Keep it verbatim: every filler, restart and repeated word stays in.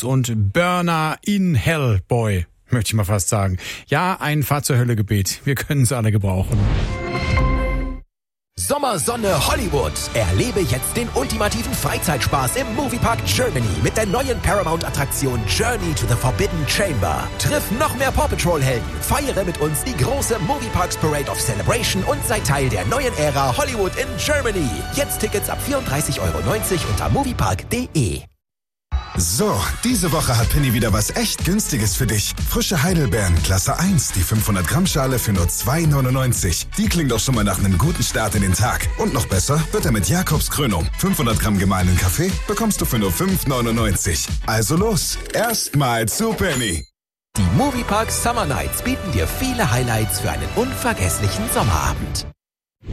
Hollywood und Burner in Hell, Boy, möchte ich mal fast sagen. Ja, ein Fahr zur Hölle Gebet. Wir können es alle gebrauchen. Sommersonne Hollywood. Erlebe jetzt den ultimativen Freizeitspaß im Moviepark Germany mit der neuen Paramount-Attraktion Journey to the Forbidden Chamber. Triff noch mehr Paw Patrol-Helden, feiere mit uns die große Movieparks Parade of Celebration und sei Teil der neuen Ära Hollywood in Germany. Jetzt Tickets ab vierunddreißig Euro neunzig unter moviepark punkt de. So, diese Woche hat Penny wieder was echt Günstiges für dich. Frische Heidelbeeren, Klasse eins, die fünfhundert Gramm Schale für nur zwei neunundneunzig. Die klingt doch schon mal nach einem guten Start in den Tag. Und noch besser wird er mit Jakobs Krönung. fünfhundert Gramm gemahlenen Kaffee bekommst du für nur fünf neunundneunzig. Also los, erstmal zu Penny. Die Moviepark Summer Nights bieten dir viele Highlights für einen unvergesslichen Sommerabend.